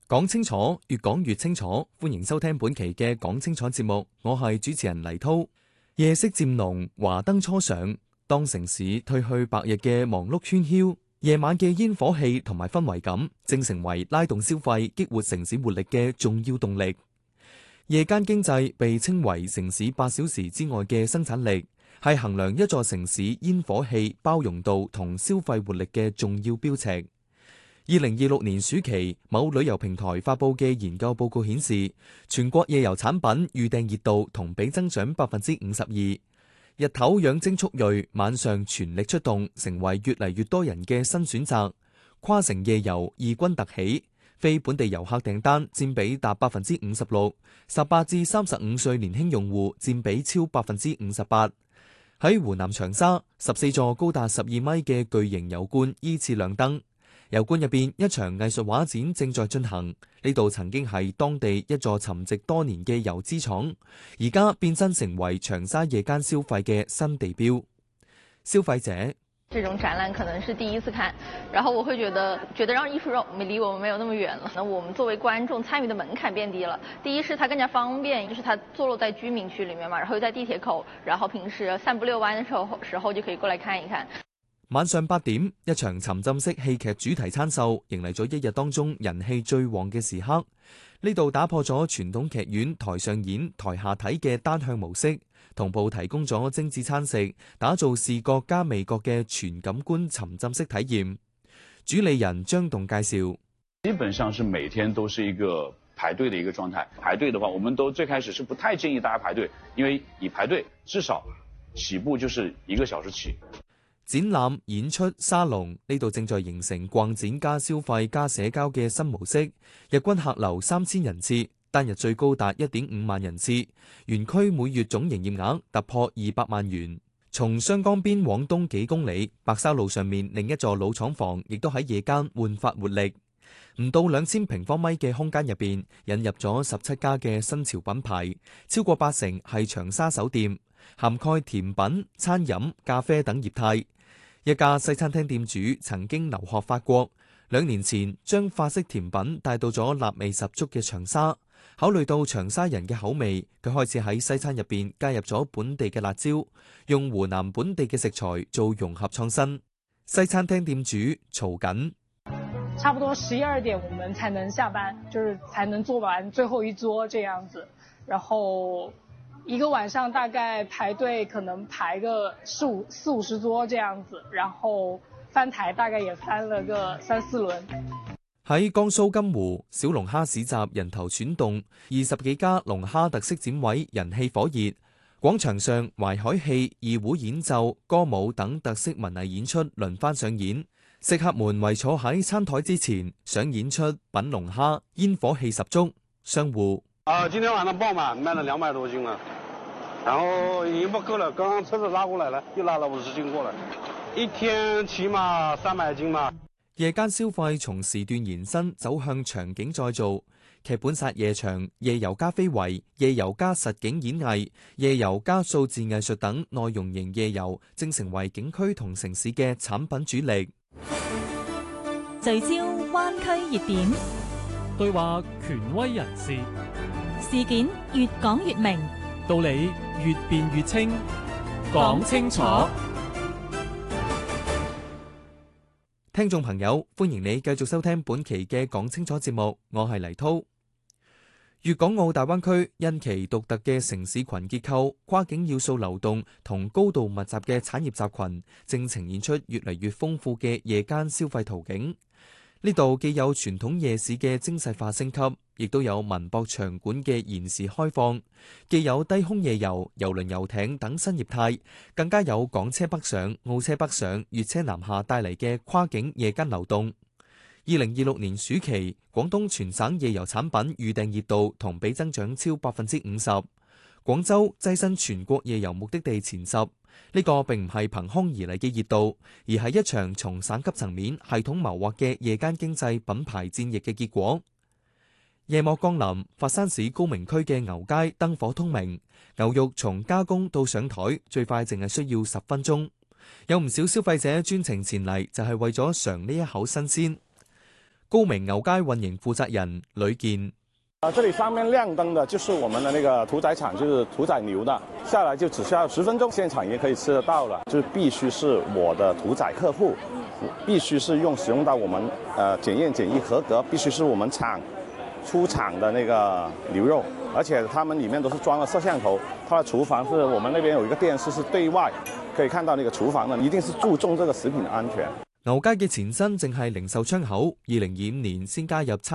講清楚，越講越清楚。歡迎收聽本期嘅講清楚節目，我係主持人黎濤。夜色漸濃，華燈初上，當城市褪去白日嘅忙碌喧囂，夜晚嘅煙火氣同埋氛圍感，正成為拉動消費、激活城市活力嘅重要動力。夜間經濟被稱為城市8小時之外嘅生產力，係衡量一座城市煙火氣包容度同消費活力嘅重要標尺。2026年暑期，某旅遊平台發佈嘅研究報告顯示，全國夜遊產品預訂熱度同比增長52%。日頭養精蓄銳，晚上全力出動，成為越嚟越多人嘅新選擇。跨城夜遊異軍突起，非本地遊客訂單佔比達56%，18至35歲年輕用戶佔比超58%。喺湖南長沙，14座高達12米嘅巨型油罐依次亮燈。油罐入邊一場藝術畫展正在進行，呢度曾經係當地一座沉寂多年嘅油資廠，而家變身成為長沙夜間消費嘅新地標。消費者， 這種展覽可能是第一次看，然後我會覺得讓藝術離我們沒有那麼遠了。那我們作為觀眾參與的門檻變低了。第一是它更加方便，就是它坐落在居民區裡面嘛，然後又在地鐵口，然後平時散步遛彎的時候就可以過來看一看。 晚上8點，一場沉浸式戲劇主題餐秀迎嚟咗一日當中人氣最旺嘅時刻。呢度打破咗傳統劇院台上演台下睇嘅單向模式，同步提供咗精緻餐食，打造視覺加味覺嘅全感官沉浸式體驗。主理人張棟介紹， 基本上是每天都是一個排隊的一個狀態。排隊的話，我們都最開始是不太建議大家排隊，因為你排隊至少起步就是1個小時起。 展覽、演出、沙龍呢度正在形成逛展加消費加社交嘅新模式，日均客流3000人次，單日最高達1.5萬人次，園區每月總營業額突破200萬元。從雙江邊往東幾公里，白沙路上面另一座老廠房亦都喺夜間煥發活力。唔到2000平方米嘅空間入邊，引入咗17家嘅新潮品牌，超過80%係長沙首店，涵蓋甜品、餐飲、咖啡等業態。一家西餐廳店主曾經留學法國，2年前將法式甜品帶到咗辣味十足嘅長沙。考慮到長沙人嘅口味，佢開始喺西餐入邊加入咗本地嘅辣椒，用湖南本地嘅食材做融合創新。西餐廳店主曹緊， 差不多12點我們才能下班，就是才能做完最後一桌這樣子，然後一個晚上大概排隊可能排個40-50桌這樣子，然後翻台大概也翻了個3-4輪。 喺江蘇金湖，小龍蝦市集人頭攒動，20幾家龍蝦特色展位人氣火熱。廣場上淮海戲、二胡演奏、歌舞等特色文藝演出輪番上演，食客們圍坐喺餐台之前，想演出品龍蝦，煙火氣十足。商戶， 今天晚上爆滿，賣了200多斤了，然後已經不夠了，剛剛車子拉過來了，又拉了50斤過來，一天起碼300斤嘛。 夜間消費從時段延伸走向場景再造，劇本殺夜場、夜遊加非遺、夜遊加實景演藝、夜遊加數字藝術等內容型夜遊，正成為景區同城市嘅產品主力。 聚焦灣區熱點， 對話權威人士， 事件越講越明， 道理越辯越清，講清楚。 聽眾朋友，歡迎你繼續收聽本期嘅講清楚節目，我係黎濤。粵港澳大灣區因其獨特嘅城市群結構、跨境要素流動同高度密集嘅產業集群，正呈現出越嚟越豐富嘅夜間消費途徑。呢度既有傳統夜市嘅精細化升級，亦都有文博場館嘅延時開放，既有低空夜遊、郵輪遊艇等新業態，更加有港車北上、澳車北上、粵車南下帶嚟嘅跨境夜間流動。2026年暑期，廣東全省夜遊產品預訂熱度同比增長超50%。廣州躋身全國夜遊目的地前10，呢個並唔係憑空而嚟嘅熱度，而係一場從省級層面系統謀劃嘅夜間經濟品牌戰役嘅結果。夜幕降臨，佛山市高明區嘅牛街燈火通明，牛肉從加工到上台最快淨係需要10分鐘。有唔少消費者專程前嚟，就係為咗嘗呢一口新鮮。 高明牛街運營負責人呂健。 這裡上面亮燈的就是我們的那個屠宰場，就是屠宰牛的，下來就只需要10分鐘，現場也可以吃得到了。就是必須是我的屠宰客戶，必須是使用到我們檢驗檢疫合格，必須是我們廠出廠的那個牛肉，而且他們裡面都是裝了攝像頭，它的廚房是我們那邊有一個電視是對外可以看到那個廚房的，一定是注重這個食品安全。 牛街嘅前身正係零售窗口，2025年先加入餐